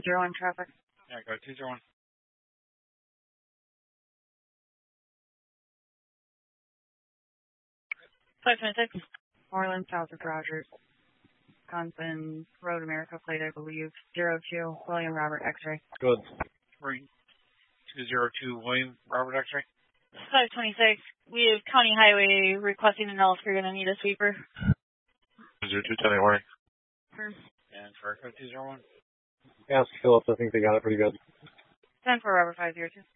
201 traffic. Yeah, go 201. Orland, south of Rogers. Wisconsin Road America plate, I believe. 02, William Robert X-ray. Good. 202, William Robert X-ray. 526. We have County Highway requesting an Ellis. We're going to need a sweeper. 02, County Highway. And for code 201. Ask Phillips, I think they got it pretty good. 10 for Robert 502.